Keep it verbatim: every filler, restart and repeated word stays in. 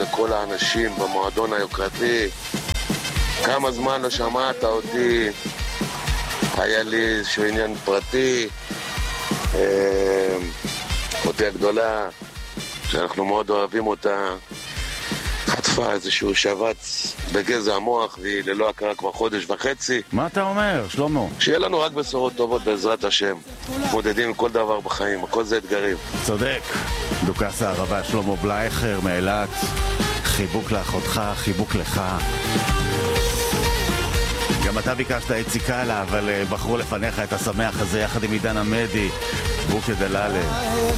לכל האנשים במועדון היוקרתי. כמה זמן לא שמעת אותי, היה לי איזשהו עניין פרטי. אותי הגדולה, שאנחנו מאוד אוהבים אותה, חטפה איזשהו שבץ בגזע המוח, והיא ללא הכרה כבר חודש וחצי. מה אתה אומר, שלמה? שיהיה לנו רק בשורות טובות בעזרת השם. מתמודדים עם כל דבר בחיים, הכל זה אתגרים. צודק. דוכס הערבה שלמה בלייכר מאילת, חיבוק לאחותך, חיבוק לך. גם אתה ביקשת את ציקלה, אבל בחרו לפניך את השמח הזה יחד עם עידן עמדי, בוקי דלאלה.